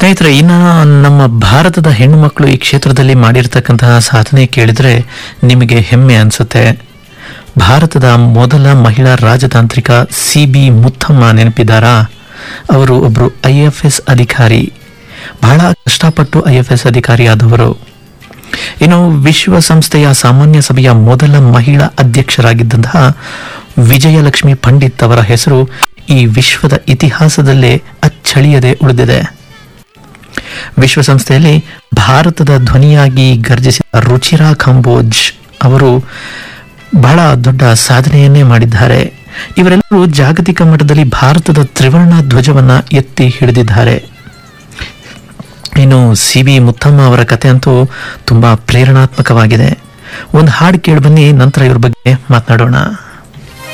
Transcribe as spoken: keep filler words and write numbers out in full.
ಸ್ನೇಹಿತರೆ, ಇನ್ನು ನಮ್ಮ ಭಾರತದ ಹೆಣ್ಣು ಮಕ್ಕಳು ಈ ಕ್ಷೇತ್ರದಲ್ಲಿ ಮಾಡಿರ್ತಕ್ಕಂತಹ ಸಾಧನೆ ಕೇಳಿದ್ರೆ ನಿಮಗೆ ಹೆಮ್ಮೆ ಅನಿಸುತ್ತೆ. ಭಾರತದ ಮೊದಲ ಮಹಿಳಾ ರಾಜತಾಂತ್ರಿಕ ಸಿ ಬಿ ಮುತ್ತಮ್ಮ ನೆನಪಿದ್ದಾರಾ? ಅವರು ಒಬ್ಬರು ಐ ಎಫ್ ಎಸ್ ಅಧಿಕಾರಿ, ಬಹಳ ಕಷ್ಟಪಟ್ಟು ಐ ಎಫ್ ಎಸ್ ಅಧಿಕಾರಿ ಆದವರು. ಇನ್ನು ವಿಶ್ವಸಂಸ್ಥೆಯ ಸಾಮಾನ್ಯ ಸಭೆಯ ಮೊದಲ ಮಹಿಳಾ ಅಧ್ಯಕ್ಷರಾಗಿದ್ದಂತಹ ವಿಜಯಲಕ್ಷ್ಮಿ ಪಂಡಿತ್ ಅವರ ಹೆಸರು ಈ ವಿಶ್ವದ ಇತಿಹಾಸದಲ್ಲೇ ಅಚ್ಚಳಿಯದೆ ಉಳಿದಿದೆ. ವಿಶ್ವಸಂಸ್ಥೆಯಲ್ಲಿ ಭಾರತದ ಧ್ವನಿಯಾಗಿ ಗರ್ಜಿಸಿದ ರುಚಿರಾ ಕಂಬೋಜ್ ಅವರು ಬಹಳ ದೊಡ್ಡ ಸಾಧನೆಯನ್ನೇ ಮಾಡಿದ್ದಾರೆ. ಇವರೆಲ್ಲರೂ ಜಾಗತಿಕ ಮಟ್ಟದಲ್ಲಿ ಭಾರತದ ತ್ರಿವರ್ಣ ಧ್ವಜವನ್ನ ಎತ್ತಿ ಹಿಡಿದಿದ್ದಾರೆ. ಇನ್ನು ಸಿ ಬಿ ಮುತ್ತಮ್ಮ ಅವರ ಕತೆ ಅಂತೂ ತುಂಬಾ ಪ್ರೇರಣಾತ್ಮಕವಾಗಿದೆ. ಒಂದು ಹಾಡು ಕೇಳಿ ಬನ್ನಿ, ನಂತರ ಇವ್ರ ಬಗ್ಗೆ ಮಾತನಾಡೋಣ.